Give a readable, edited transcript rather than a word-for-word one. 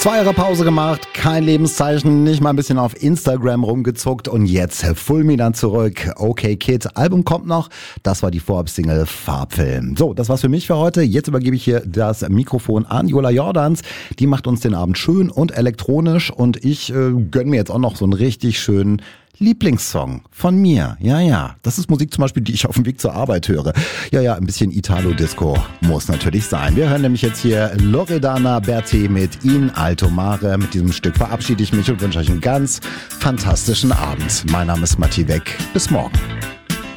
2 Jahre Pause gemacht, kein Lebenszeichen, nicht mal ein bisschen auf Instagram rumgezuckt und jetzt fulminant zurück. Okay Kid, Album kommt noch, das war die Vorab-Single Farbfilm. So, das war's für mich für heute. Jetzt übergebe ich hier das Mikrofon an Jola Jordans. Die macht uns den Abend schön und elektronisch und ich gönn mir jetzt auch noch so einen richtig schönen Lieblingssong von mir. Ja, das ist Musik zum Beispiel, die ich auf dem Weg zur Arbeit höre. Ja, ein bisschen Italo-Disco muss natürlich sein. Wir hören nämlich jetzt hier Loredana Berti mit In Alto Mare. Mit diesem Stück verabschiede ich mich und wünsche euch einen ganz fantastischen Abend. Mein Name ist Matti Weck. Bis morgen.